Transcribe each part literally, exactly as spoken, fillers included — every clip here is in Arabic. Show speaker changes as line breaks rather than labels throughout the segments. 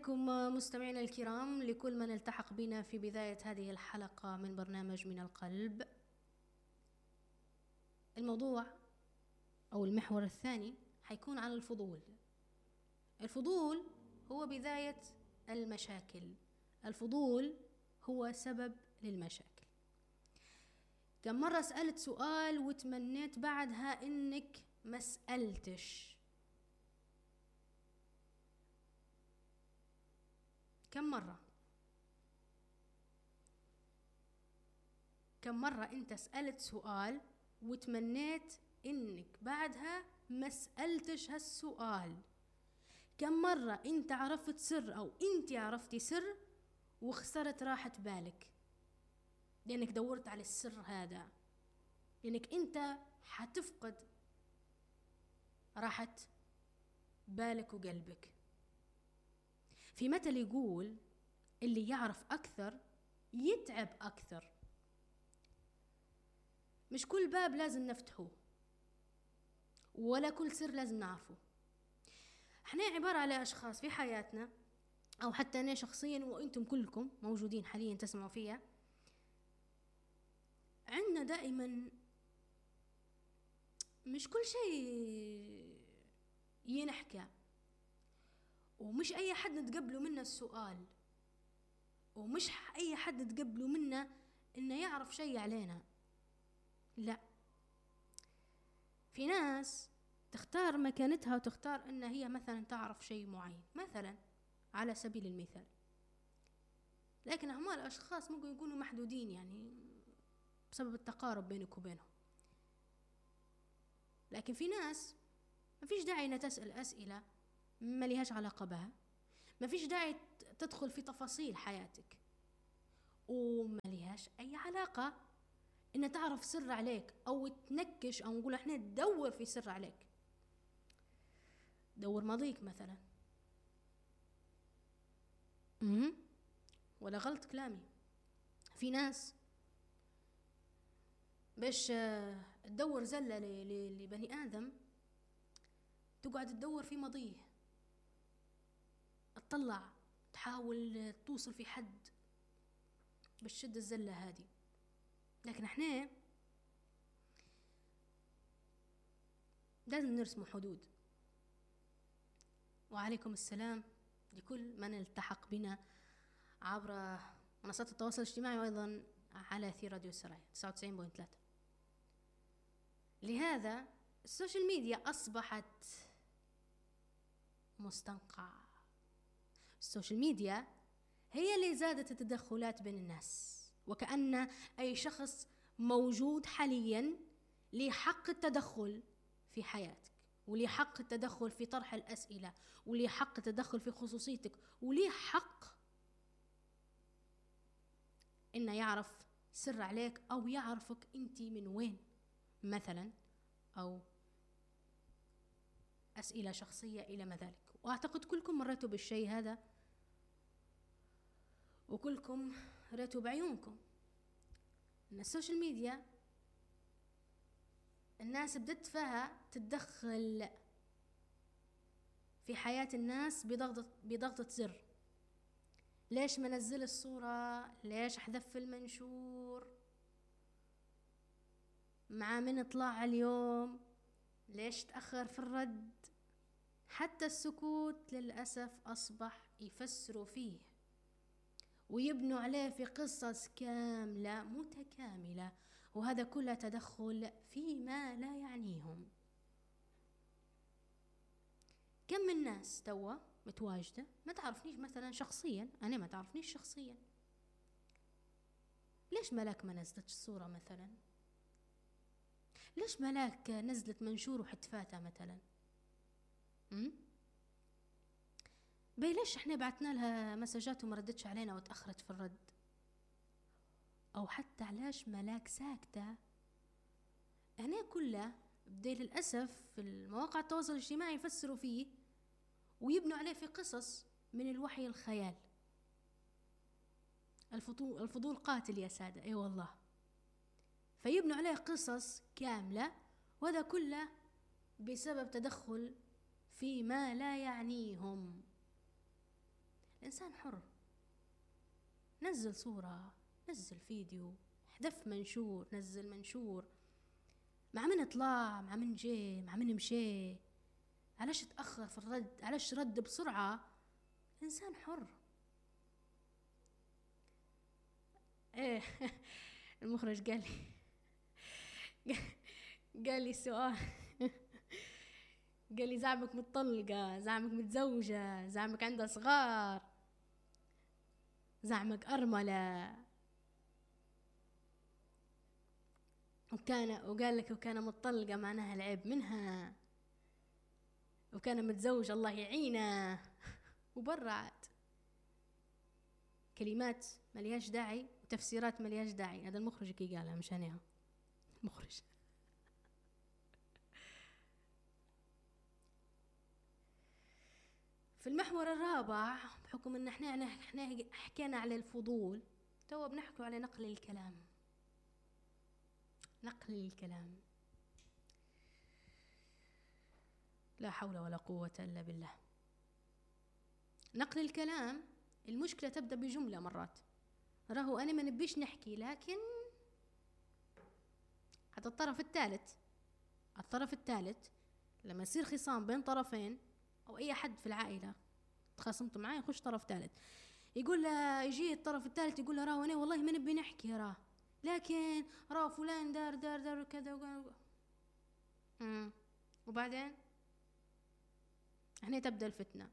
عليكم مستمعينا الكرام، لكل من التحق بنا في بداية هذه الحلقة من برنامج من القلب. الموضوع أو المحور الثاني حيكون عن الفضول. الفضول هو بداية المشاكل، الفضول هو سبب للمشاكل. كم مرة سألت سؤال وتمنيت بعدها إنك ما سألتش؟ كم مرة كم مرة انت سألت سؤال وتمنيت انك بعدها ما سألتش هالسؤال؟ كم مرة انت عرفت سر او انت عرفتي سر وخسرت راحة بالك لانك دورت على السر هذا، لانك انت حتفقد راحة بالك وقلبك. في مثل يقول اللي يعرف اكثر يتعب اكثر. مش كل باب لازم نفتحه ولا كل سر لازم نعرفه. احنا عبارة على اشخاص في حياتنا، او حتى انا شخصيا وانتم كلكم موجودين حاليا تسمعوا فيها، عندنا دائما مش كل شيء ينحكى، ومش اي حد نتقبله منه السؤال، ومش اي حد نتقبله منه انه يعرف شيء علينا. لا، في ناس تختار مكانتها وتختار ان هي مثلا تعرف شيء معين، مثلا على سبيل المثال، لكن هم الاشخاص ممكن يكونوا محدودين يعني بسبب التقارب بينك وبينهم. لكن في ناس ما فيش داعي ان تسأل اسئلة ما لهاش علاقة بها، ما فيش داعي تدخل في تفاصيل حياتك، وما لهاش اي علاقة ان تعرف سر عليك او تنكش، او نقول احنا تدور في سر عليك. دور ماضيك مثلا. امم ولا غلط كلامي؟ في ناس باش تدور زلة لبني آدم تقعد تدور في ماضيه، تطلع تحاول توصل في حد باش تشد الزلة هذه. لكن احنا لازم نرسم حدود. وعليكم السلام لكل من التحق بنا عبر منصات التواصل الاجتماعي، وأيضا على أثير راديو السرايا تسعة وتسعين فاصلة ثلاثة. لهذا السوشيال ميديا أصبحت مستنقع. السوشيال ميديا هي اللي زادت التدخلات بين الناس، وكأن أي شخص موجود حاليا له حق التدخل في حياتك، وليه حق التدخل في طرح الأسئلة، وليه حق التدخل في خصوصيتك، وليه حق إنه يعرف سر عليك أو يعرفك أنت من وين مثلا، أو أسئلة شخصية إلى ما ذلك. وأعتقد كلكم مريتوا بالشيء هذا، وكلكم رأيتوا بعيونكم أن السوشيال ميديا الناس بدت فيها تتدخل في حياة الناس بضغطة بضغطة زر. ليش ما نزل الصورة؟ ليش حذف المنشور؟ مع من طلع اليوم؟ ليش تأخر في الرد؟ حتى السكوت للأسف أصبح يفسروا فيه ويبنوا عليه في قصص كاملة متكاملة، وهذا كله تدخل فيما لا يعنيهم. كم من ناس توا متواجدة ما تعرفنيش مثلا شخصيا، أنا ما تعرفنيش شخصيا، ليش ملاك ما نزلت الصورة مثلا؟ ليش ملاك نزلت منشور وحتفاتها مثلا؟ أم؟ بي ليش احنا بعتنا لها مساجات وما ردتش علينا وتأخرت في الرد؟ أو حتى علاش ملاك ساكتة؟ هنا كله بدي للأسف في المواقع التواصل الاجتماعي يفسروا فيه ويبنوا عليه في قصص من الوحي الخيال. الفضول, الفضول قاتل يا سادة، اي والله. فيبنوا عليه قصص كاملة، وهذا كله بسبب تدخل فيما لا يعنيهم. الإنسان حر، نزل صورة، نزل فيديو، احذف منشور، نزل منشور، مع من طلع، مع من جي، مع من مشي، علاش تأخر في الرد، علاش رد بسرعة. إنسان حر. ايه المخرج قال لي قال لي سؤال قال لي زعمك متطلقة، زعمك متزوجة، زعمك عندها صغار، زعمك أرملة، وكان وقال لك وكان متطلقة معناها العيب منها، وكان متزوج الله يعينه، وبرعت كلمات ملياش داعي وتفسيرات ملياش داعي. هذا المخرج كي قالها مش أنا، مخرج. في المحور الرابع، بحكم ان احنا احنا حكينا على الفضول، تو بنحكي على نقل الكلام. نقل الكلام، لا حول ولا قوة الا بالله. نقل الكلام، المشكلة تبدأ بجملة مرات، راهو انا ما نبيش نحكي، لكن هذا الطرف الثالث، الطرف الثالث لما يصير خصام بين طرفين او اي حد في العائله تخاصمتوا معاه، يخش طرف ثالث يقول له، يجي الطرف الثالث يقول له راه انا والله ما نبي نحكي، راه لكن راه فلان دار دار دار كذا، امم وبعدين هنا تبدا الفتنه،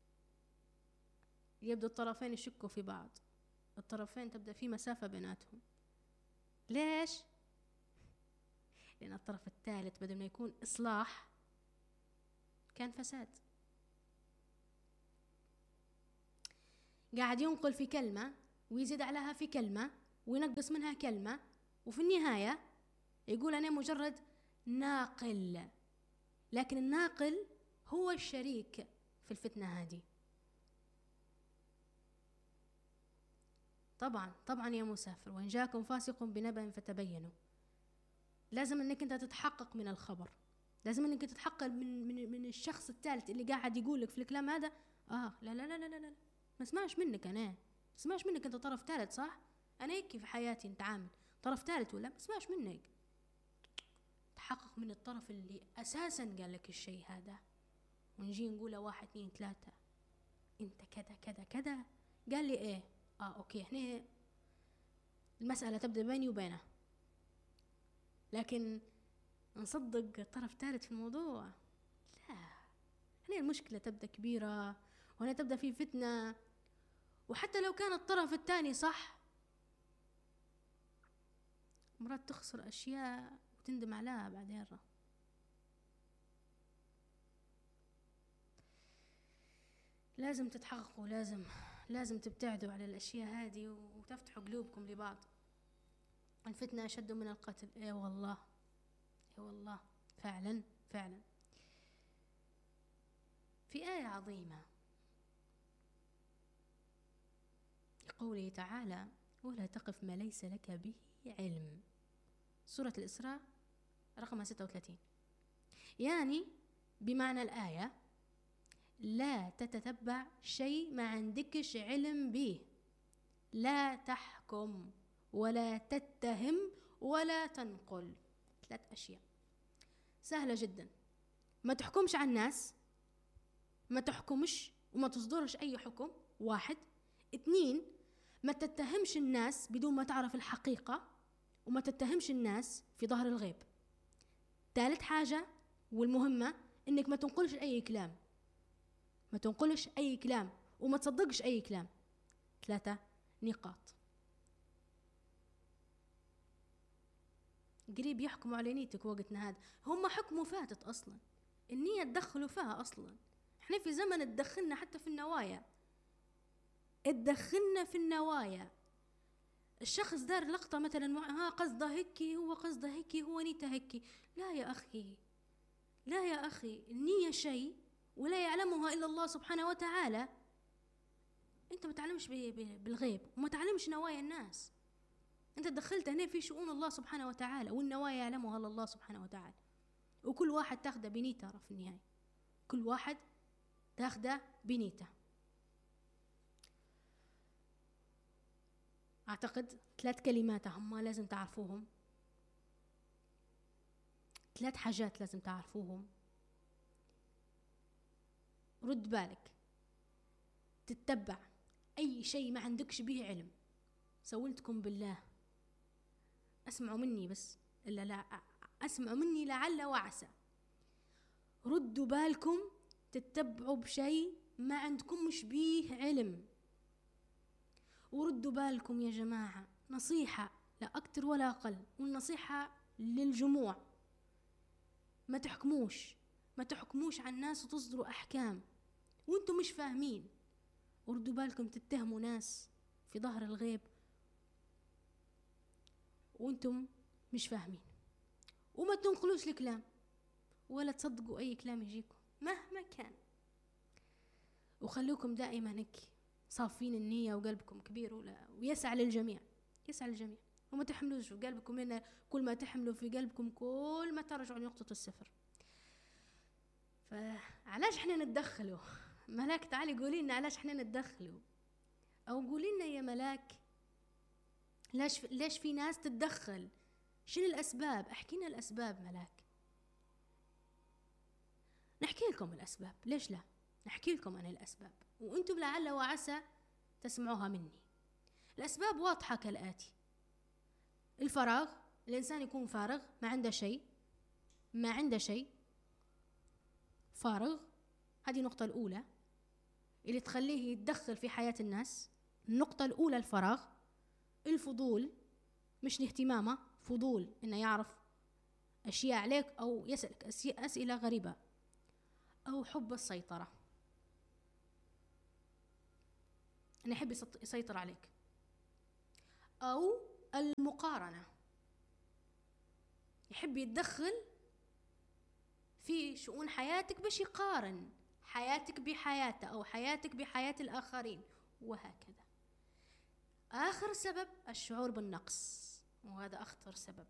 يبدو الطرفين يشكوا في بعض، الطرفين تبدا في مسافه بيناتهم. ليش؟ لان الطرف الثالث بدل ما يكون اصلاح كان فساد، قاعد ينقل في كلمة ويزيد عليها في كلمة وينقص منها كلمة، وفي النهاية يقول أنا مجرد ناقل، لكن الناقل هو الشريك في الفتنة هذه. طبعا طبعا يا مسافر، وإن جاكم فاسق بنبأ فتبينوا، لازم انك انت تتحقق من الخبر، لازم انك تتحقق من من من الشخص الثالث اللي قاعد يقولك في الكلام هذا. اه لا لا لا لا لا, لا. ما اسمعش منك، انا ما اسمعش منك، انت طرف ثالث صح؟ انا هيك في حياتي نتعامل، طرف ثالث ولا ما اسمعش منك، تحقق من الطرف اللي اساسا قال لك الشيء هذا، ونجي نقول واحد اثنين ثلاثة انت كذا كذا كذا، قال لي ايه، اه اوكي احنا المسألة تبدأ بيني وبينه، لكن نصدق طرف ثالث في الموضوع؟ لا، هنا المشكلة تبدأ كبيرة، وهنا تبدأ في فتنة، وحتى لو كان الطرف الثاني صح مرات تخسر أشياء وتندم عليها بعدين. لازم تتحققوا، لازم لازم تبتعدوا على الأشياء هذه وتفتحوا قلوبكم لبعض. الفتنة أشد من القتل، اي والله اي والله، فعلا فعلا. في آية عظيمة قوله تعالى ولا تقف ما ليس لك به علم، سورة الإسراء رقم ستة وثلاثين. يعني بمعنى الآية لا تتتبع شيء ما عندكش علم به، لا تحكم ولا تتهم ولا تنقل. ثلاث أشياء سهلة جدا، ما تحكمش على الناس، ما تحكمش وما تصدرش أي حكم، واحد. اثنين، ما تتهمش الناس بدون ما تعرف الحقيقة، وما تتهمش الناس في ظهر الغيب. ثالث حاجة والمهمة، انك ما تنقلش اي كلام، ما تنقلش اي كلام وما تصدقش اي كلام. ثلاثة نقاط. قريب يحكموا على نيتك وقتنا هذا، هم حكموا فاتت اصلا، النية تدخلوا فيها اصلا. احنا في زمن تدخلنا حتى في النوايا، اتدخلنا في النوايا. الشخص دار لقطة مثلا، ها قصده هيك، هو قصده هيك، هو نيته هيك. لا يا أخي، لا يا أخي، النية شيء ولا يعلمها إلا الله سبحانه وتعالى. أنت ما تعلمش بالغيب وما تعلمش نوايا الناس، أنت دخلت هنا في شؤون الله سبحانه وتعالى، والنوايا يعلمها الله سبحانه وتعالى، وكل واحد تاخده بنيته في النهاية، كل واحد تاخده بنيته. أعتقد ثلاث كلمات هم لازم تعرفوهم، ثلاث حاجات لازم تعرفوهم. رد بالك، تتبع أي شيء ما عندكش به علم. سولتكم بالله، أسمعوا مني بس، إلا لا أسمعوا مني لعل وعسى. ردوا بالكم، تتبعوا بشيء ما عندكم مش بيه علم. وردوا بالكم يا جماعة، نصيحة لا أكتر ولا أقل، والنصيحة للجموع، ما تحكموش ما تحكموش على الناس وتصدروا أحكام وانتم مش فاهمين. وردوا بالكم، تتهموا ناس في ظهر الغيب وانتم مش فاهمين. وما تنقلوش الكلام ولا تصدقوا أي كلام يجيكم مهما كان. وخلوكم دائما هيك صافين النية وقلبكم كبير ولا ويسعى للجميع، يسعى للجميع. وما تحملوش في قلبكم، إن كل ما تحملوا في قلبكم كل ما ترجعوا نقطة الصفر. فعلاش احنا نتدخلوا؟ ملاك تعالي قولي لنا علاش احنا نتدخلوا، او قولي لنا يا ملاك ليش ليش في ناس تتدخل؟ شنو الاسباب؟ احكي لنا الاسباب ملاك، نحكي لكم الاسباب. ليش لا؟ نحكي لكم عن الاسباب وانتم لعل وعسى تسمعوها مني. الاسباب واضحه كالاتي: الفراغ، الانسان يكون فارغ، ما عنده شيء ما عنده شيء فارغ. هذه النقطة الأولى اللي تخليه يتدخل في حياة الناس. النقطة الأولى الفراغ. الفضول، مش الاهتمامة، فضول إنه يعرف أشياء عليك أو يسألك أسئلة غريبة. أو حب السيطرة، إنه يحب يسيطر عليك. أو المقارنة، يحب يتدخل في شؤون حياتك باش يقارن حياتك بحياته أو حياتك بحياة الآخرين، وهكذا. آخر سبب الشعور بالنقص، وهذا أخطر سبب.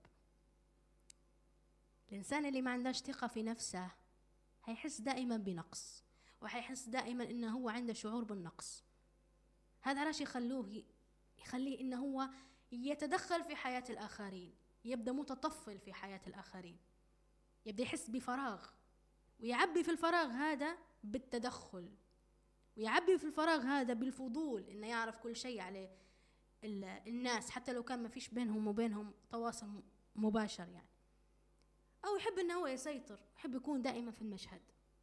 الإنسان اللي ما عندهش ثقة في نفسه هيحس دائما بنقص، وهيحس دائما إنه هو عنده شعور بالنقص. هذا علاش يخلوه يخليه إنه هو يتدخل في حياة الآخرين، يبدأ متطفل في حياة الآخرين، يبدأ يحس بفراغ، ويعبي في الفراغ هذا بالتدخل، ويعبي في الفراغ هذا بالفضول، إنه يعرف كل شيء على الناس حتى لو كان ما فيش بينهم وبينهم تواصل مباشر يعني. أو يحب إنه هو يسيطر، يحب يكون دائما في المشهد.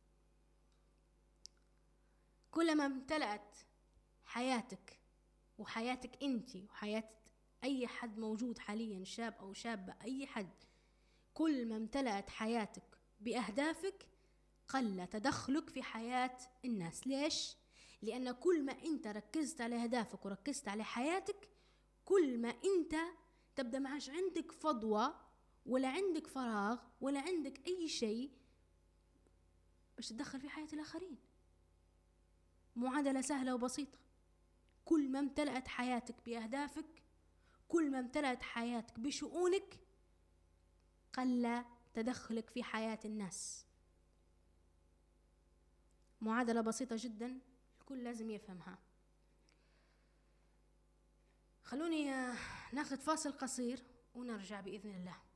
كلما امتلأت حياتك وحياتك أنت وحياة أي حد موجود حاليا، شاب أو شابة، أي حد، كل ما امتلأت حياتك بأهدافك قل تدخلك في حياة الناس. ليش؟ لأن كل ما أنت ركزت على أهدافك وركزت على حياتك، كل ما أنت تبدأ معاش عندك فضوى ولا عندك فراغ ولا عندك أي شيء باش تدخل في حياة الآخرين. معادلة سهلة وبسيطة. كل ما امتلأت حياتك بأهدافك، كل ما امتلأت حياتك بشؤونك، قل تدخلك في حياة الناس. معادلة بسيطة جدا، الكل لازم يفهمها. خلوني ناخذ فاصل قصير ونرجع بإذن الله.